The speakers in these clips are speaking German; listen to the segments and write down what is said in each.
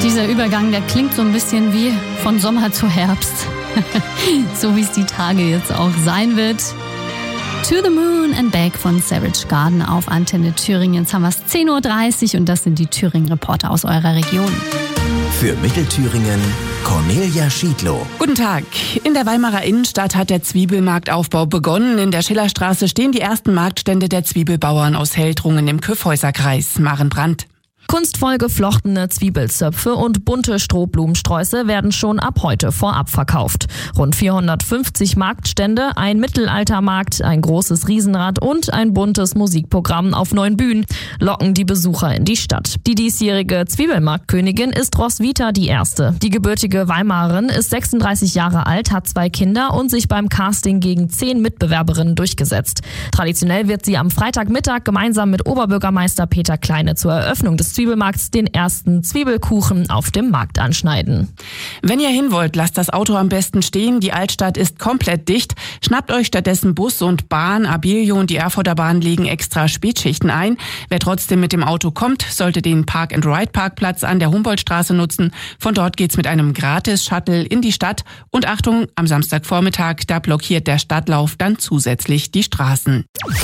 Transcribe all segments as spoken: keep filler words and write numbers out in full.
Dieser Übergang, der klingt so ein bisschen wie von Sommer zu Herbst. So wie es die Tage jetzt auch sein wird. To the Moon and Back von Savage Garden auf Antenne Thüringen. Jetzt haben wir es zehn Uhr dreißig und das sind die Thüringen-Reporter aus eurer Region. Für Mittelthüringen Cornelia Schiedlow. Guten Tag. In der Weimarer Innenstadt hat der Zwiebelmarktaufbau begonnen. In der Schillerstraße stehen die ersten Marktstände der Zwiebelbauern aus Heldrungen im Kyffhäuserkreis. Maren Brandt. Kunstvoll geflochtene Zwiebelzöpfe und bunte Strohblumensträuße werden schon ab heute vorab verkauft. Rund vierhundertfünfzig Marktstände, ein Mittelaltermarkt, ein großes Riesenrad und ein buntes Musikprogramm auf neun Bühnen locken die Besucher in die Stadt. Die diesjährige Zwiebelmarktkönigin ist Roswitha die Erste. Die gebürtige Weimarerin ist sechsunddreißig Jahre alt, hat zwei Kinder und sich beim Casting gegen zehn Mitbewerberinnen durchgesetzt. Traditionell wird sie am Freitagmittag gemeinsam mit Oberbürgermeister Peter Kleine zur Eröffnung des Zwiebelmarkts den ersten Zwiebelkuchen auf dem Markt anschneiden. Wenn ihr hin wollt, lasst das Auto am besten stehen. Die Altstadt ist komplett dicht. Schnappt euch stattdessen Bus und Bahn. Abilio und die Erfurter Bahn legen extra Spätschichten ein. Wer trotzdem mit dem Auto kommt, sollte den Park-and-Ride-Parkplatz an der Humboldtstraße nutzen. Von dort geht's mit einem Gratis-Shuttle in die Stadt. Und Achtung, am Samstagvormittag, da blockiert der Stadtlauf dann zusätzlich die Straßen.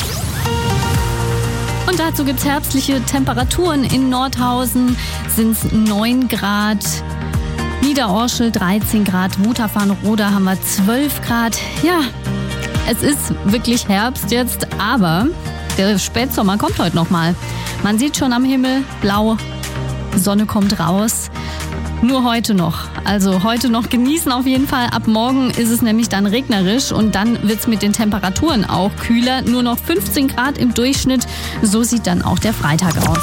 Und dazu gibt's herbstliche Temperaturen. In Nordhausen sind's neun Grad, Niederorschel dreizehn Grad, Wutachfarnroda haben wir zwölf Grad. Ja, es ist wirklich Herbst jetzt, aber der Spätsommer kommt heute noch mal. Man sieht schon am Himmel blau, Sonne kommt raus. Nur heute noch. Also heute noch genießen auf jeden Fall. Ab morgen ist es nämlich dann regnerisch und dann wird's mit den Temperaturen auch kühler. Nur noch fünfzehn Grad im Durchschnitt. So sieht dann auch der Freitag aus.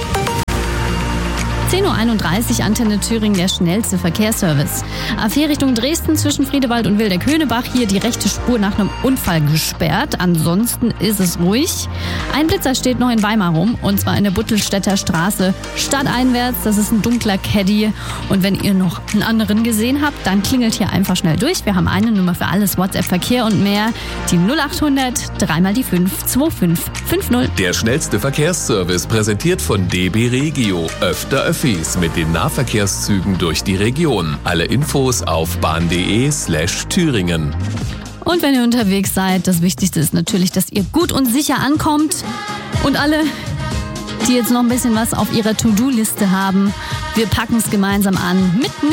zehn Uhr einunddreißig, Antenne Thüringen, der schnellste Verkehrsservice. A vier Richtung Dresden zwischen Friedewald und Wildeck-Höhnebach. Hier die rechte Spur nach einem Unfall gesperrt. Ansonsten ist es ruhig. Ein Blitzer steht noch in Weimar rum und zwar in der Buttelstädter Straße stadteinwärts. Das ist ein dunkler Caddy. Und wenn ihr noch einen anderen gesehen habt, dann klingelt hier einfach schnell durch. Wir haben eine Nummer für alles, WhatsApp-Verkehr und mehr. Die null achthundert, dreimal die fünf, zwei fünf fünf null. Der schnellste Verkehrsservice präsentiert von D B Regio. Öfter Öffis mit den Nahverkehrszügen durch die Region. Alle Infos auf bahn.de slash Thüringen. Und wenn ihr unterwegs seid, das Wichtigste ist natürlich, dass ihr gut und sicher ankommt. Und alle, die jetzt noch ein bisschen was auf ihrer To-Do-Liste haben, wir packen es gemeinsam an mit